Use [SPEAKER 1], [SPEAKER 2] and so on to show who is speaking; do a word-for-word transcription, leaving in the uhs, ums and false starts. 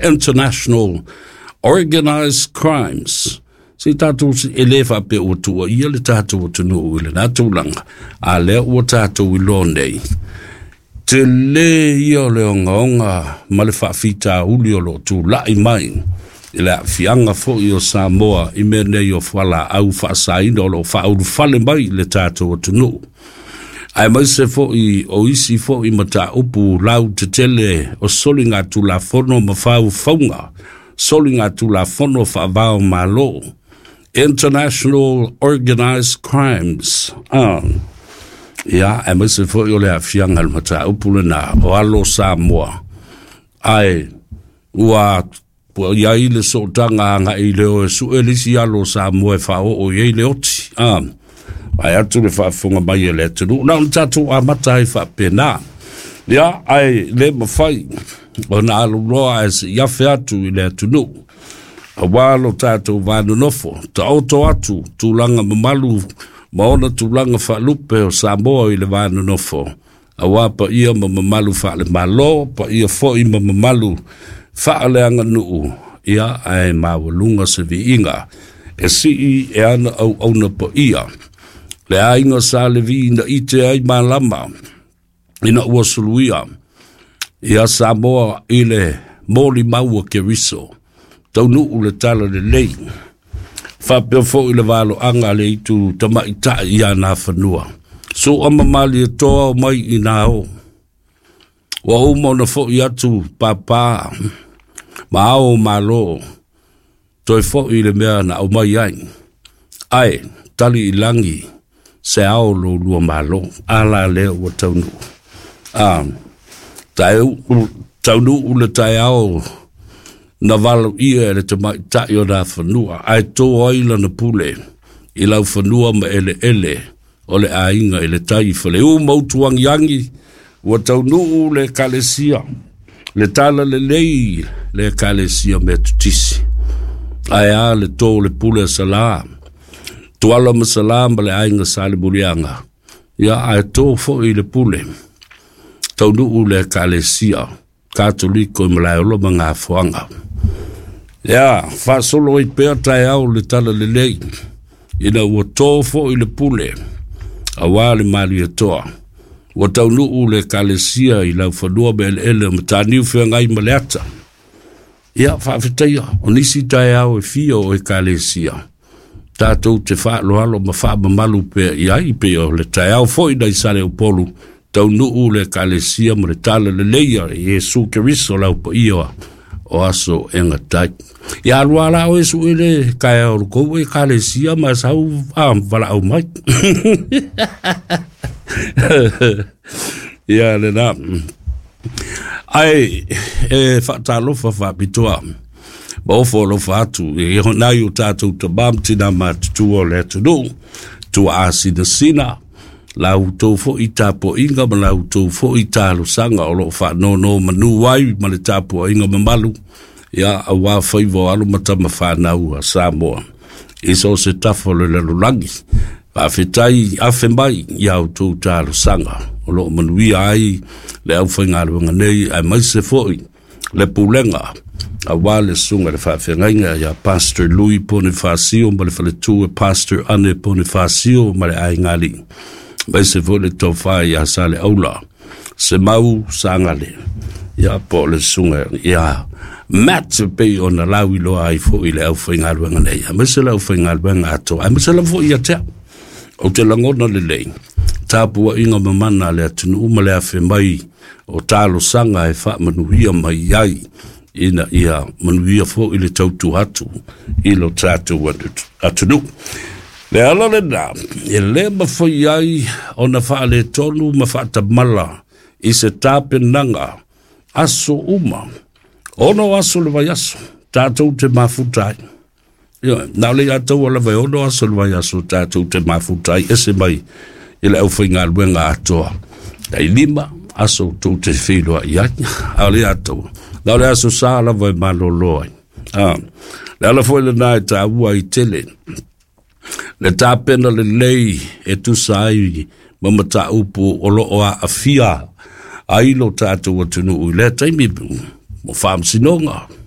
[SPEAKER 1] international organized crimes. Si tātou e le whape o tua, ia le tātou o tunu o le nātulanga, a le o tātou i lōnei. Te le ia le onga onga, ma le whawhita uli o lo tū lai mai, i le fianga fo i o Samoa, i me nei o whala au whaasaina o lo whauru whale mai le tātou o tunu. Ai mai se fo i o isi fo i mata upu lau te tele o soli ngā tula fono ma whau whaunga, soli ngā tula fono whaavao malo. International organized crimes. Ah, ja, en moet ze voor jullie afjangen met de opvoeden na. Hallo Samoa. Ai, wat, ja, ile zo tanga nga ile zo elisi hallo Samoa fao o je leoti. Ah, ai atu le fa funga mai le tu. Nou tatu amatai fa pena. Ja, ai le me fai. Ona alu loa as ya featu ile tu no. A walo tātou vānu nofo, ta auto atu, tūlanga mamalu, maona tūlanga whaalupe o Samoa i le vānu nofo. A wāpa ia ma mamalu whaale malo, pa ia fo i ma mamalu whaale anga nuu, ia ai mawalunga se vi inga, e si i e ana au auna pa ia. Le ainga sa le vi ina ite ai malama, ina ua suluia, ia Samoa i le moli maua ke riso. Tau nuu le tala le lei. Whapea fo i le walo anga le itu tama i tai ia nā whanua. So ama mali e toa o mai i nā o. Wa o mauna fo i atu papa. Ma ao malo. Toi fo i le mea na o mai ai. Ai, tali i langi. Se ao lo lua malo. Ala leo wa tau nuu. Ah, tau nuu le tai ao. Na walo ia e le te mai tai o nā whanua, ai tō aila na pule, i lau whanua ma ele ele, o le ainga i le tai whale u mautuang yangi, ua tau nuu le kalesia, le tala le lei, le kalesia me tutisi. Ai a le tō le pule salam, tuala ma salam le ainga sale mulianga, ia ai tō fo i le pule, tau nuu le kalesia, katoliko i malaolo ma ngā fuanga. Ya, fa solo i pea tai au le tala le lei. Ina ua tō fo i le pule. A wale mali e toa. Ua tau nuu le kalesia i lau whanua me ele ele ma tā niu whia ngai maleata. Ya, fa whitaia. O nisi tai au e fia o e kalesia. Tātou te wha lohalo ma wha mamalu pea i ai pea o le tai au fo i dai sare o polu. Tau nuu le kalesia ma le tala le leia e Jesu Keriso lau pa ioa. O aso enga tai. Ia luala o esu ele kai o kou e kalesia ma sau am vala au mai. Ia le na. Ai e fatalo fa fa bitoa. Ba ofo lo fatu e na yu tatu to bam tina ma tu o le to do. Tu asi de sina. La uto fo itapo inga ma la uto fo italo sanga o lo fa no no manu wai ma le tapo inga mamalu ya awa faivo alu mata ma fa na u Samoa iso se tafo le lulangi pa fitai afembai ya uto talo sanga o lo manu ai le au fainga lu nei ai mai se fo le pulenga awa le sunga le fa fenga ya Pastor Louis Bonifacio ma le fa le tu Pastor Anne Bonifacio ma le ai ngali. Mai se fo le tofa ya sale aula se mau sangale ya po le sunga ya mat pe ona lawi lo ai fo ile au finga luanga nei mai se la finga luanga to ai se la fo ia te o te langona le lei tapu inga mamana le tunu umale afe mai o talo sanga e fa manuia mai ai ina ia manuia fo ile tautu hatu ilo tatu atu le ala le na, e le ma foi ai o na wha le tonu ma wha mala i se tāpe nanga aso uma. Ono aso le vai aso, tātou te mafutai. Nau le atou ala vai ono aso le vai aso, tātou te mafutai, ese mai i le au whainga luenga atoa. Dai lima aso tō te whiloa i ai, au le atou. Nau le aso sa ala vai maloloai. Le ala foi le nai tā ua i tele. Le tāpena le lei e tu sai mama ta upu o lo o a fia ai lo tātou atunu u le taimi mo whaam sinonga.